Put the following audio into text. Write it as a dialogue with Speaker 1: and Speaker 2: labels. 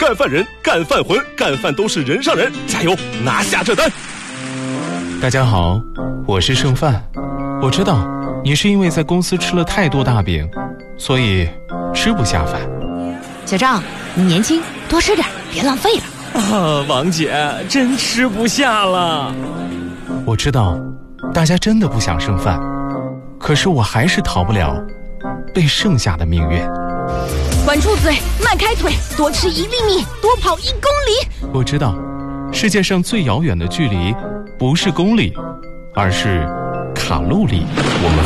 Speaker 1: 干饭人、干饭魂、干饭都是人上人，加油，拿下这单！
Speaker 2: 大家好，我是剩饭。我知道你是因为在公司吃了太多大饼，所以吃不下饭。
Speaker 3: 小张，你年轻，多吃点，别浪费了。
Speaker 4: 啊，王姐，真吃不下了。
Speaker 2: 我知道大家真的不想剩饭，可是我还是逃不了被剩下的命运。
Speaker 3: 管住嘴，迈开腿，多吃1厘米，多跑1公里。
Speaker 2: 我知道世界上最遥远的距离不是公里，而是卡路里。我们